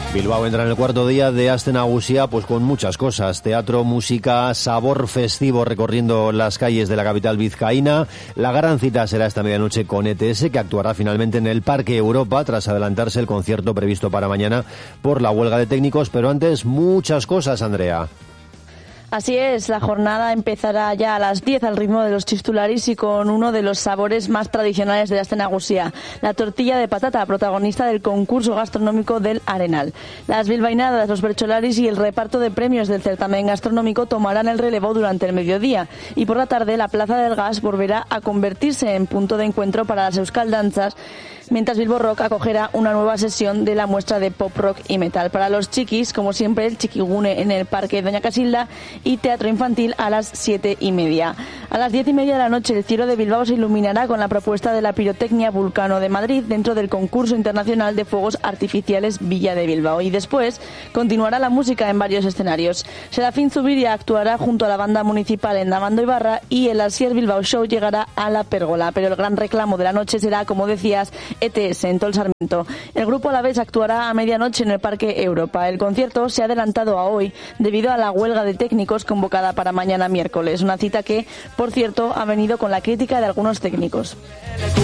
Bilbao entra en el cuarto día de Aste Nagusia, pues con muchas cosas: teatro, música, sabor festivo recorriendo las calles de la capital vizcaína. La gran cita será esta medianoche con ETS, que actuará finalmente en el Parque Europa tras adelantarse el concierto previsto para mañana por la huelga de técnicos. Pero antes, muchas cosas, Andrea. Así es, la jornada empezará ya a las 10 al ritmo de los chistularis y con uno de los sabores más tradicionales de Aste Nagusia, la tortilla de patata, protagonista del concurso gastronómico del Arenal. Las bilbainadas, los bercholaris y el reparto de premios del certamen gastronómico tomarán el relevo durante el mediodía, y por la tarde la Plaza del Gas volverá a convertirse en punto de encuentro para las euskaldanzas, mientras Bilbo Rock acogerá una nueva sesión de la muestra de pop rock y metal. Para los chiquis, como siempre, el Chiquigune en el Parque Doña Casilda y teatro infantil a las 7:30. A las 10:30 de la noche el cielo de Bilbao se iluminará con la propuesta de la pirotecnia Vulcano de Madrid dentro del concurso internacional de fuegos artificiales Villa de Bilbao. Y después continuará la música en varios escenarios. Serafín Zubiria actuará junto a la banda municipal en Damando Ibarra y el Asier Bilbao Show llegará a la Pérgola. Pero el gran reclamo de la noche será, como decías, ETS en Tol Sarmiento. El grupo Alavés actuará a medianoche en el Parque Europa. El concierto se ha adelantado a hoy debido a la huelga de técnicos convocada para mañana miércoles. Una cita que, por cierto, ha venido con la crítica de algunos técnicos.